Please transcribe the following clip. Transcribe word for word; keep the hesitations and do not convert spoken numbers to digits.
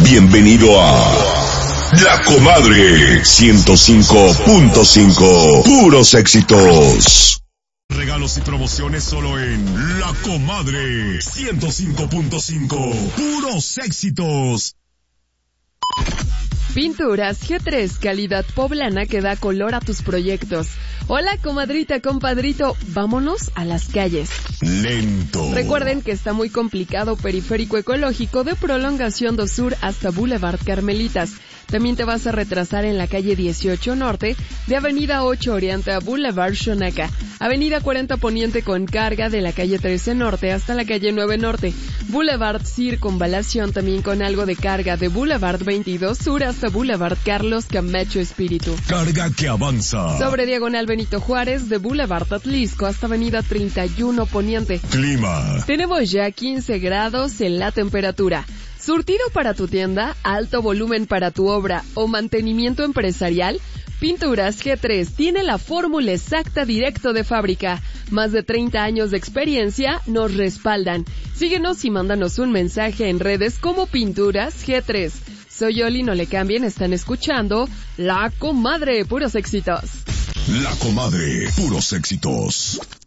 Bienvenido a La Comadre ciento cinco punto cinco. Puros éxitos. Regalos y promociones solo en La Comadre ciento cinco punto cinco. Puros éxitos. Pinturas G tres, calidad poblana que da color a tus proyectos. Hola, comadrita, compadrito, vámonos a las calles. Lento. Recuerden que está muy complicado Periférico Ecológico de Prolongación do Sur hasta Boulevard Carmelitas. También te vas a retrasar en la calle dieciocho Norte, de Avenida ocho Oriente a Boulevard Xonaca, Avenida cuarenta Poniente con carga de la calle trece Norte hasta la calle nueve Norte, Boulevard Circunvalación también con algo de carga de Boulevard veintidós Sur hasta Boulevard Carlos Camacho Espíritu. Carga que avanza. Sobre Diagonal Benito Juárez de Boulevard Atlisco hasta Avenida treinta y uno Poniente. Clima. Tenemos ya quince grados en la temperatura. ¿Surtido para tu tienda, alto volumen para tu obra o mantenimiento empresarial? Pinturas G tres tiene la fórmula exacta directo de fábrica. Más de treinta años de experiencia nos respaldan. Síguenos y mándanos un mensaje en redes como Pinturas G tres. Soy Oli, no le cambien, están escuchando La Comadre, puros éxitos. La Comadre, puros éxitos.